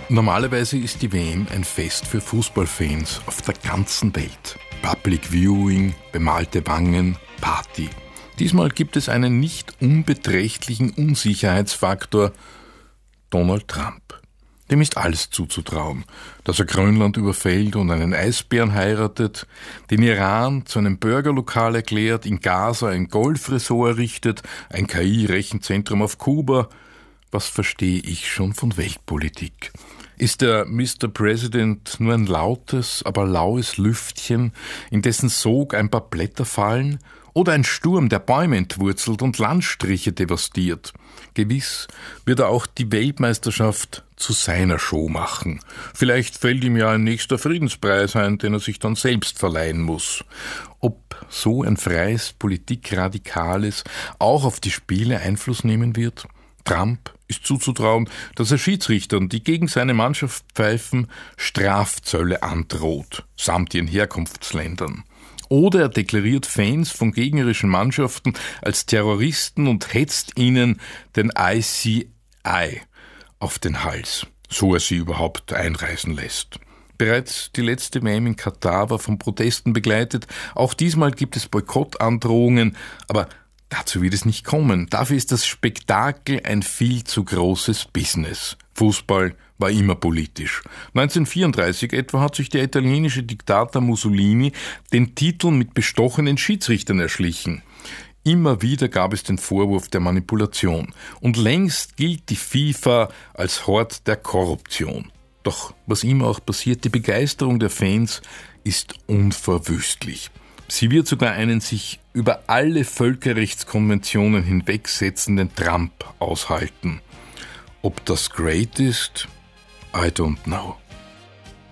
Normalerweise ist die WM ein Fest für Fußballfans auf der ganzen Welt. Public Viewing, bemalte Wangen, Party. Diesmal gibt es einen nicht unbeträchtlichen Unsicherheitsfaktor: Donald Trump. Dem ist alles zuzutrauen, dass er Grönland überfällt und einen Eisbären heiratet, den Iran zu einem Burgerlokal erklärt, in Gaza ein Golfresort errichtet, ein KI-Rechenzentrum auf Kuba. Was verstehe ich schon von Weltpolitik? Ist der Mr. President nur ein lautes, aber laues Lüftchen, in dessen Sog ein paar Blätter fallen? Oder ein Sturm, der Bäume entwurzelt und Landstriche devastiert? Gewiss wird er auch die Weltmeisterschaft zu seiner Show machen. Vielleicht fällt ihm ja ein nächster Friedenspreis ein, den er sich dann selbst verleihen muss. Ob so ein freies Politikradikales auch auf die Spiele Einfluss nehmen wird? Trump ist zuzutrauen, dass er Schiedsrichtern, die gegen seine Mannschaft pfeifen, Strafzölle androht, samt ihren Herkunftsländern. Oder er deklariert Fans von gegnerischen Mannschaften als Terroristen und hetzt ihnen den ICI auf den Hals, so er sie überhaupt einreisen lässt. Bereits die letzte WM in Katar war von Protesten begleitet. Auch diesmal gibt es Boykottandrohungen, aber dazu wird es nicht kommen. Dafür ist das Spektakel ein viel zu großes Business. Fußball war immer politisch. 1934 etwa hat sich der italienische Diktator Mussolini den Titel mit bestochenen Schiedsrichtern erschlichen. Immer wieder gab es den Vorwurf der Manipulation. Und längst gilt die FIFA als Hort der Korruption. Doch was immer auch passiert, die Begeisterung der Fans ist unverwüstlich. Sie wird sogar einen sich über alle Völkerrechtskonventionen hinwegsetzenden Trump aushalten. Ob das great ist? I don't know.